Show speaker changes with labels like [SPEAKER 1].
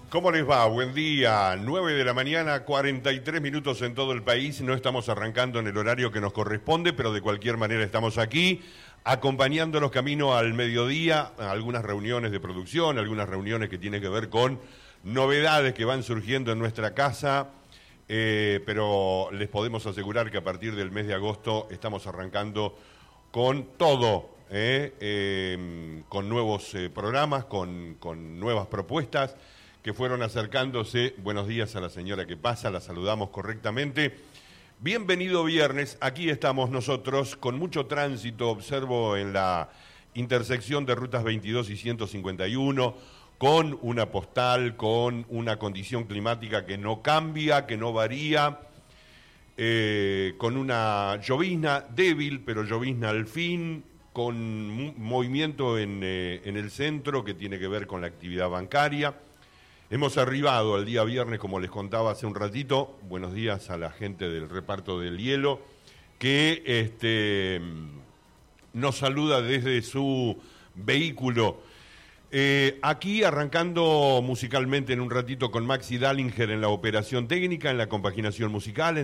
[SPEAKER 1] ¿Cómo les va? Buen día. 9 de la mañana, 43 minutos en todo el país. No estamos arrancando en el horario que nos corresponde, pero de cualquier manera estamos aquí, acompañándolos camino al mediodía, a algunas reuniones de producción, algunas reuniones que tienen que ver con novedades que van surgiendo en nuestra casa, pero les podemos asegurar que a partir del mes de agosto estamos arrancando con todo, con nuevos programas, con nuevas propuestas que fueron acercándose. Buenos días a la señora que pasa, la saludamos correctamente. Bienvenido viernes, aquí estamos nosotros con mucho tránsito, observo en la intersección de rutas 22 y 151, con una postal, con una condición climática que no cambia, que no varía, con una llovizna débil, pero llovizna al fin, con movimiento en el centro que tiene que ver con la actividad bancaria. Hemos arribado el día viernes, como les contaba hace un ratito. Buenos días a la gente del reparto del hielo, que nos saluda desde su vehículo. Aquí arrancando musicalmente en un ratito con Maxi Dallinger en la operación técnica, en la compaginación musical.